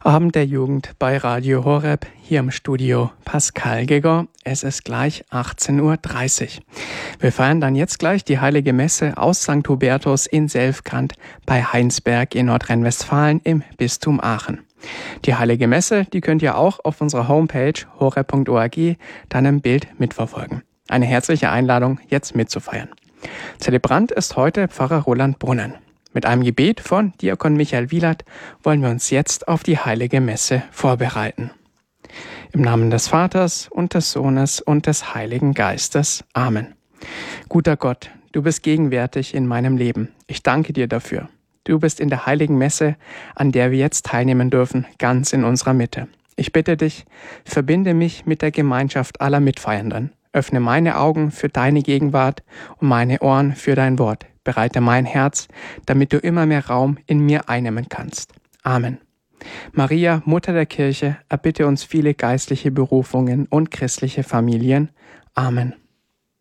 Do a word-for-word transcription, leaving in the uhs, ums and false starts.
Abend der Jugend bei Radio Horeb, hier im Studio Pascal Gregor. Es ist gleich achtzehn Uhr dreißig. Wir feiern dann jetzt gleich die Heilige Messe aus Sankt Hubertus in Selfkant bei Heinsberg in Nordrhein-Westfalen im Bistum Aachen. Die Heilige Messe, die könnt ihr auch auf unserer Homepage horeb punkt org dann im Bild mitverfolgen. Eine herzliche Einladung, jetzt mitzufeiern. Zelebrant ist heute Pfarrer Roland Brunnen. Mit einem Gebet von Diakon Michael Wielert wollen wir uns jetzt auf die Heilige Messe vorbereiten. Im Namen des Vaters und des Sohnes und des Heiligen Geistes. Amen. Guter Gott, du bist gegenwärtig in meinem Leben. Ich danke dir dafür. Du bist in der Heiligen Messe, an der wir jetzt teilnehmen dürfen, ganz in unserer Mitte. Ich bitte dich, verbinde mich mit der Gemeinschaft aller Mitfeiernden. Öffne meine Augen für deine Gegenwart und meine Ohren für dein Wort. Bereite mein Herz, damit du immer mehr Raum in mir einnehmen kannst. Amen. Maria, Mutter der Kirche, erbitte uns viele geistliche Berufungen und christliche Familien. Amen.